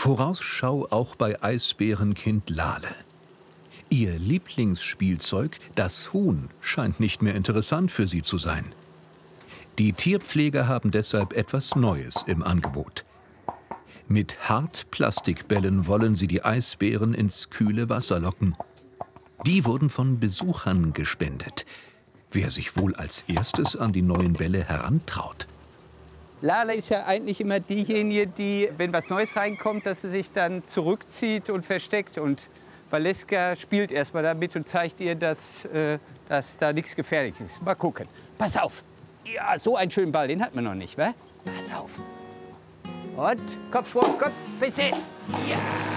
Vorausschau auch bei Eisbärenkind Lale. Ihr Lieblingsspielzeug, das Huhn, scheint nicht mehr interessant für sie zu sein. Die Tierpfleger haben deshalb etwas Neues im Angebot. Mit Hartplastikbällen wollen sie die Eisbären ins kühle Wasser locken. Die wurden von Besuchern gespendet. Wer sich wohl als erstes an die neuen Bälle herantraut? Lale ist ja eigentlich immer diejenige, die, wenn was Neues reinkommt, dass sie sich dann zurückzieht und versteckt. Und Valeska spielt erst mal damit und zeigt ihr, dass da nichts Gefährliches ist. Mal gucken. Pass auf. Ja, so einen schönen Ball, den hat man noch nicht, wa? Pass auf. Und Kopfschwung, komm, bisschen. Ja.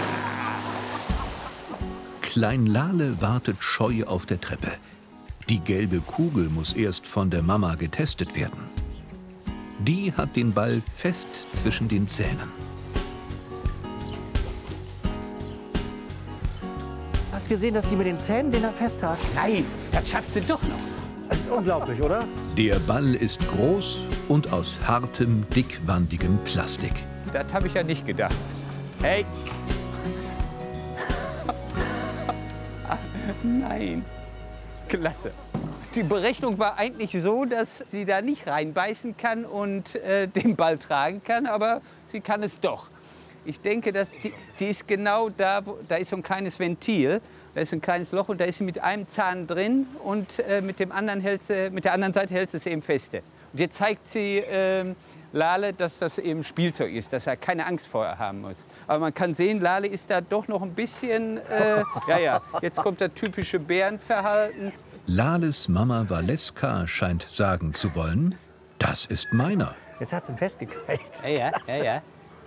Klein Lale wartet scheu auf der Treppe. Die gelbe Kugel muss erst von der Mama getestet werden. Die hat den Ball fest zwischen den Zähnen. Hast du gesehen, dass sie mit den Zähnen den da fest hat? Nein, das schafft sie doch noch. Das ist unglaublich, oder? Der Ball ist groß und aus hartem, dickwandigem Plastik. Das habe ich ja nicht gedacht. Hey. Nein. Klasse. Die Berechnung war eigentlich so, dass sie da nicht reinbeißen kann und den Ball tragen kann, aber sie kann es doch. Ich denke, dass sie ist genau da, da ist so ein kleines Ventil, da ist ein kleines Loch und da ist sie mit einem Zahn drin und mit der anderen Seite hält sie es eben feste. Und jetzt zeigt sie Lale, dass das eben Spielzeug ist, dass er keine Angst vorher haben muss. Aber man kann sehen, Lale ist da doch noch ein bisschen, ja, jetzt kommt das typische Bärenverhalten. Lales Mama Valeska scheint sagen zu wollen, das ist meiner. Jetzt hat sie ihn festgekriegt. Ja.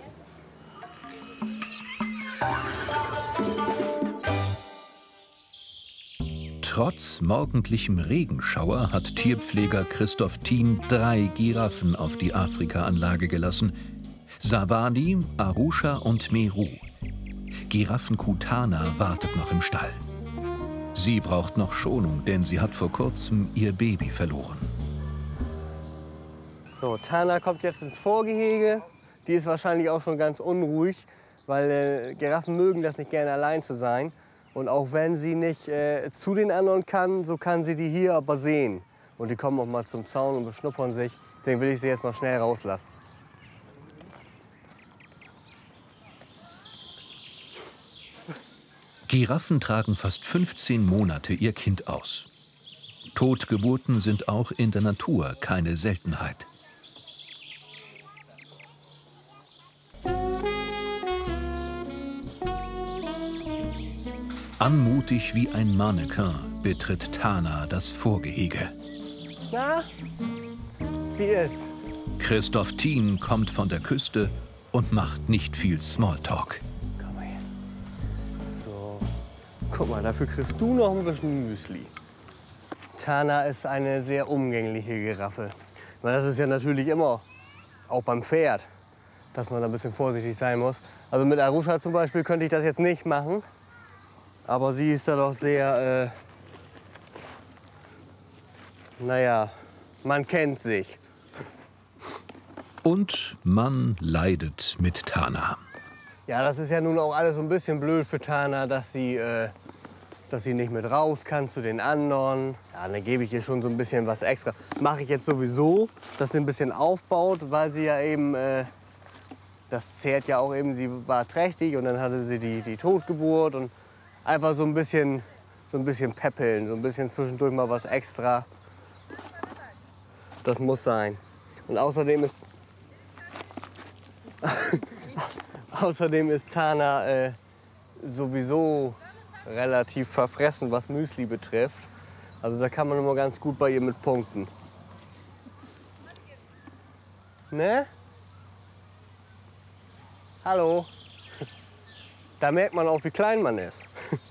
Trotz morgendlichem Regenschauer hat Tierpfleger Christoph Thien 3 Giraffen auf die Afrika-Anlage gelassen. Savani, Arusha und Meru. Giraffenkuh Tana wartet noch im Stall. Sie braucht noch Schonung, denn sie hat vor kurzem ihr Baby verloren. So, Tana kommt jetzt ins Vorgehege. Die ist wahrscheinlich auch schon ganz unruhig, weil Giraffen mögen das nicht gerne, allein zu sein. Und auch wenn sie nicht zu den anderen kann, so kann sie die hier aber sehen. Und die kommen auch mal zum Zaun und beschnuppern sich. Deswegen will ich sie jetzt mal schnell rauslassen. Giraffen tragen fast 15 Monate ihr Kind aus. Totgeburten sind auch in der Natur keine Seltenheit. Anmutig wie ein Mannequin betritt Tana das Vorgehege. Na, wie ist? Christoph Thien kommt von der Küste und macht nicht viel Smalltalk. Komm mal her. So, guck mal, dafür kriegst du noch ein bisschen Müsli. Tana ist eine sehr umgängliche Giraffe. Weil das ist ja natürlich immer, auch beim Pferd, dass man da ein bisschen vorsichtig sein muss. Also mit Arusha zum Beispiel könnte ich das jetzt nicht machen. Aber sie ist da doch sehr, naja, man kennt sich. Und man leidet mit Tana. Ja, das ist ja nun auch alles so ein bisschen blöd für Tana, dass sie nicht mit raus kann zu den anderen. Ja, dann gebe ich ihr schon so ein bisschen was extra. Mache ich jetzt sowieso, dass sie ein bisschen aufbaut, weil sie ja eben, das zehrt ja auch eben, sie war trächtig und dann hatte sie die Totgeburt und einfach so ein bisschen peppeln, so ein bisschen zwischendurch mal was extra. Das muss sein. Und außerdem ist Tana sowieso relativ verfressen, was Müsli betrifft. Also da kann man immer ganz gut bei ihr mit punkten. Ne? Hallo? Da merkt man auch, wie klein man ist.